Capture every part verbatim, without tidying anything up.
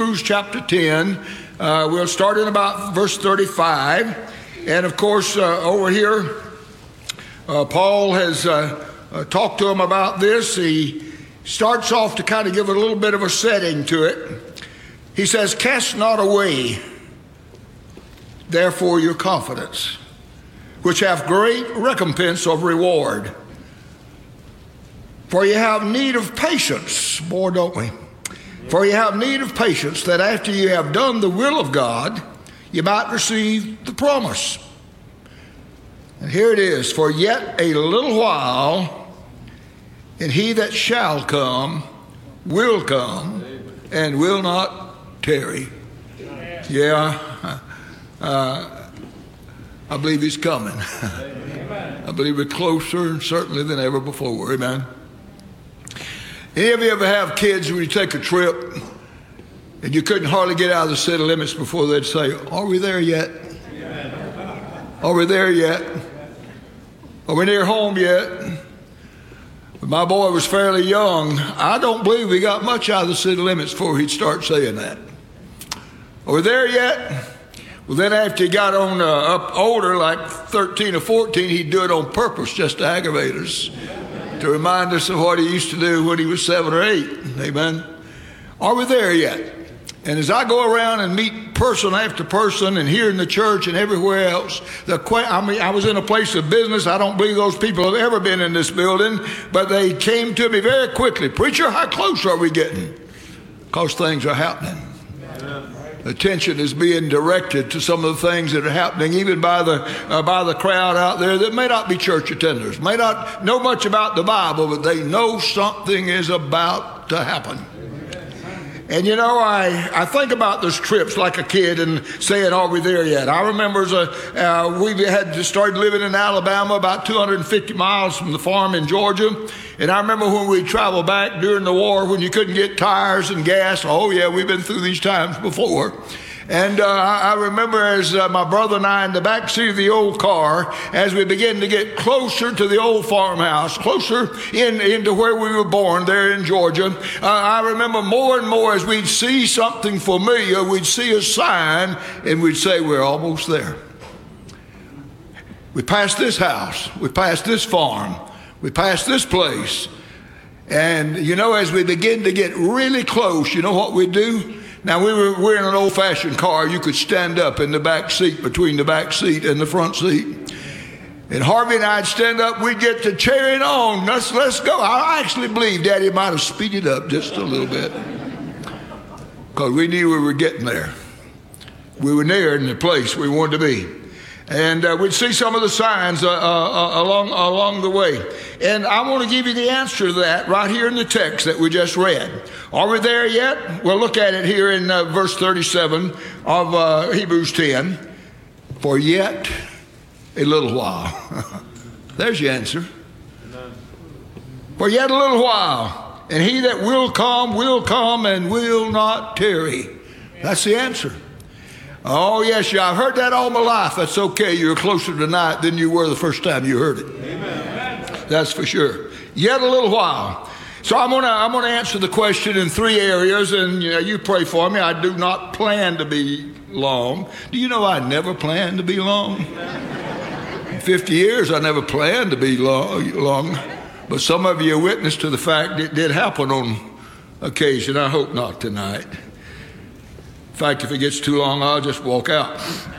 Hebrews chapter ten. Uh, we'll start in about verse thirty-five. And of course, uh, over here, uh, Paul has uh, uh, talked to him about this. He starts off to kind of give a little bit of a setting to it. He says, "Cast not away, therefore, your confidence, which hath great recompense of reward. For you have need of patience." Boy, don't we? "For you have need of patience, that after you have done the will of God, you might receive the promise." And here it is, "For yet a little while, and he that shall come will come, and will not tarry." Yeah, uh, I believe he's coming. I believe we're closer certainly than ever before. Amen. Any of you ever have kids when you take a trip and you couldn't hardly get out of the city limits before they'd say, "Are we there yet? Are we there yet? Are we near home yet?" When my boy was fairly young, I don't believe we got much out of the city limits before he'd start saying that. "Are we there yet?" Well, then after he got on uh, up older, like thirteen or fourteen, he'd do it on purpose just to aggravate us, to remind us of what he used to do when he was seven or eight. Amen. Are we there yet? And as I go around and meet person after person, and here in the church and everywhere else, the I mean, I was in a place of business. I don't believe those people have ever been in this building, but they came to me very quickly. "Preacher, how close are we getting?" Because things are happening. Attention is being directed to some of the things that are happening, even by the uh, by the crowd out there that may not be church attenders, may not know much about the Bible, but they know something is about to happen. And you know, I, I think about those trips like a kid and saying, "Are we there yet?" I remember as a, uh, we had just started living in Alabama, about two hundred fifty miles from the farm in Georgia. And I remember when we traveled back during the war, when you couldn't get tires and gas. Oh yeah, we've been through these times before. And uh, I remember as uh, my brother and I in the back seat of the old car, as we began to get closer to the old farmhouse, closer in into where we were born there in Georgia, uh, I remember more and more as we'd see something familiar, we'd see a sign, and we'd say, "We're almost there. We passed this house. We passed this farm. We passed this place." And, you know, as we begin to get really close, you know what we do? Now, we were, we're in an old-fashioned car. You could stand up in the back seat, between the back seat and the front seat. And Harvey and I'd stand up. We'd get to cheering on. Let's, let's go. I actually believe Daddy might have speeded up just a little bit, because we knew we were getting there. We were near in the place we wanted to be. And uh, we'd see some of the signs uh, uh, along along the way. And I want to give you the answer to that right here in the text that we just read. Are we there yet? Well, look at it here in uh, verse thirty-seven of uh, Hebrews ten. "For yet a little while." There's your answer. "For yet a little while, and he that will come will come and will not tarry." That's the answer. Oh, yes, yeah, I've heard that all my life. That's okay. You're closer tonight than you were the first time you heard it. Amen. That's for sure. Yet a little while. So I'm going to I'm going to answer the question in three areas, and you know, you pray for me. I do not plan to be long. Do you know I never planned to be long? In fifty years, I never planned to be long, long. But some of you are witness to the fact it did happen on occasion. I hope not tonight. In fact, if it gets too long, I'll just walk out.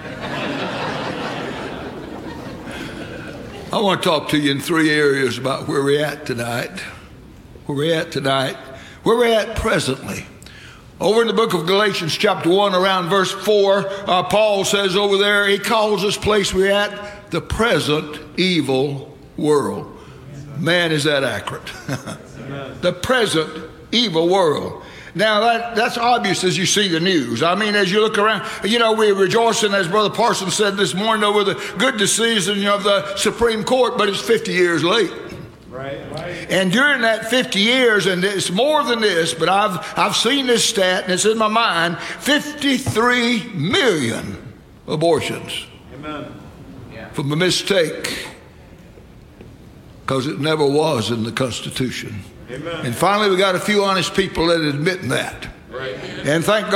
I want to talk to you in three areas about where we're at tonight. Where we're at tonight. Where we're at presently. Over in the book of Galatians chapter one, around verse four, uh, Paul says over there, he calls this place we're at the present evil world. Man, is that accurate? The present evil world. Now, that, that's obvious as you see the news. I mean, as you look around, you know, we're rejoicing, as Brother Parsons said this morning, over the good decision of the Supreme Court, but it's fifty years late. Right, right. And during that fifty years, and it's more than this, but I've, I've seen this stat, and it's in my mind, fifty-three million abortions. Amen. Yeah. From a mistake, because it never was in the Constitution. Amen. And finally, we got a few honest people that admit that. Right. And thank God.